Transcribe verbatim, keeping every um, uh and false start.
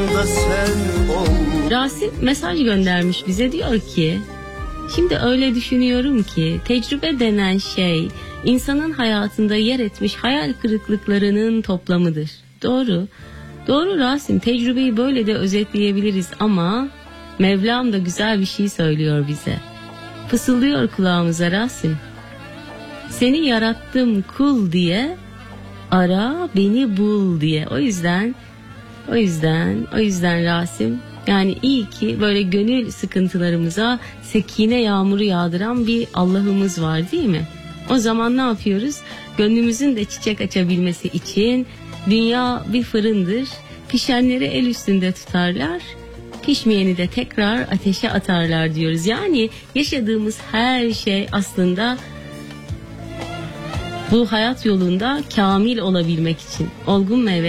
Rasim mesaj göndermiş bize, diyor ki şimdi öyle düşünüyorum ki tecrübe denen şey insanın hayatında yer etmiş hayal kırıklıklarının toplamıdır. Doğru. Doğru Rasim, tecrübeyi böyle de özetleyebiliriz ama Mevlam da güzel bir şey söylüyor bize. Fısıldıyor kulağımıza Rasim. Seni yarattım kul diye, ara beni bul diye. O yüzden o yüzden o yüzden Rasim, yani iyi ki böyle gönül sıkıntılarımıza sekine yağmuru yağdıran bir Allah'ımız var, değil mi? O zaman ne yapıyoruz? Gönlümüzün de çiçek açabilmesi için dünya bir fırındır. Pişenleri el üstünde tutarlar, pişmeyeni de tekrar ateşe atarlar diyoruz. Yani yaşadığımız her şey aslında bu hayat yolunda kamil olabilmek için. Olgun meyve